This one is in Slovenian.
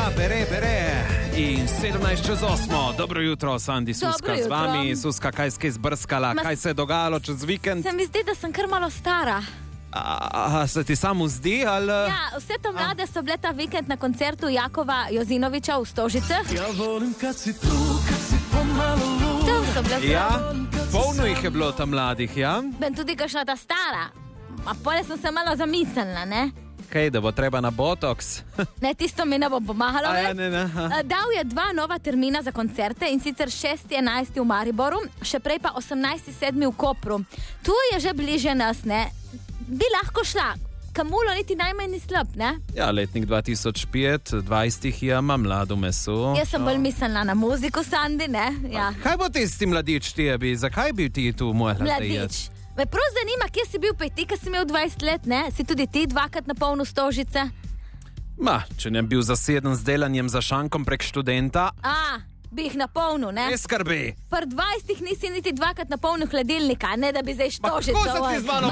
Bere. In 17:08. Dobro jutro, Sandi Suska z vami. Suska, kaj si zbrskala? Kaj se je dogajalo čez vikend? Se mi zdi, da sem kar malo stara. Se ti samo zdi, ali... Ja, vse to mlade so bile ta vikend na koncertu Jakova Jozinoviča v Stožicah. Ja volim kad si tu, kad si pomalo lud. To so bile Ja, polno jih je bilo tam mladih, ja? Ben tudi kakšna ta stara. A pole sem se malo zamislila, ne? Kaj, da bo treba na botoks? Ne, tisto mi ne bo pomagalo. Ja, ne. Dal je 2 nova termina za koncerte, in sicer 6.11. v Mariboru, še prej pa 18.7. v Kopru. Tu je že bliže nas, ne? Bi lahko šla. Kamulo niti najmanj ni slab, ne? Ja, letnik 2005, 20 jih ima mlado meso. Jaz sem bolj mislila na muziko, Sandi, ne? Ja. Kaj bo ti s tim mladič, ti? Zakaj bi ti tu mohla Mladič. Me prav zanima, kje si bil pa ti, ko si imel 20 let, ne? Si tudi ti 2krat napolnil Stožice? Če ne bi bil zaseden z delanjem za šankom prek študenta... Bi jih napolnil, ne? Ne skrbi. Pri 20 nisi niti 2krat napolnil hladilnika, ne da bi zdaj Stožico. Kako se ti z mano